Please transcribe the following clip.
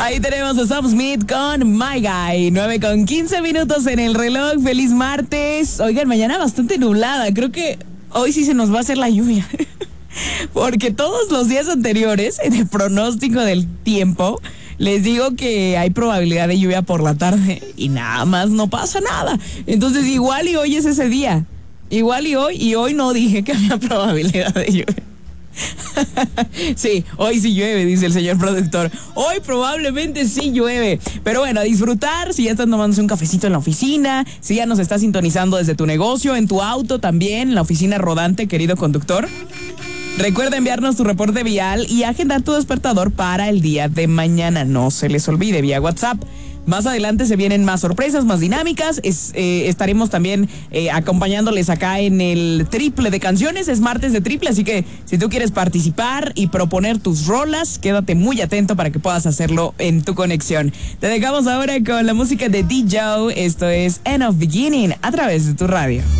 Ahí tenemos a Sam Smith con My Guy. 9:15 en el reloj. Feliz martes. Oigan, mañana bastante nublada. Creo que hoy sí se nos va a hacer la lluvia. Porque todos los días anteriores, en el pronóstico del tiempo, les digo que hay probabilidad de lluvia por la tarde y nada más no pasa nada. Entonces igual y hoy es ese día. Igual y hoy no dije que había probabilidad de lluvia. Sí, hoy sí llueve, dice el señor productor. Hoy probablemente sí llueve. Pero bueno, a disfrutar. Si ya estás tomándose un cafecito en la oficina, si ya nos estás sintonizando desde tu negocio, en tu auto también, en la oficina rodante, querido conductor. Recuerda enviarnos tu reporte vial y agendar tu despertador para el día de mañana. No se les olvide, vía WhatsApp. Más adelante se vienen más sorpresas, más dinámicas. Estaremos también acompañándoles acá en el triple de canciones. Es martes de triple, así que si tú quieres participar y proponer tus rolas, quédate muy atento para que puedas hacerlo en tu conexión. Te dejamos ahora con la música de DJ. Esto es End of Beginning a través de tu radio.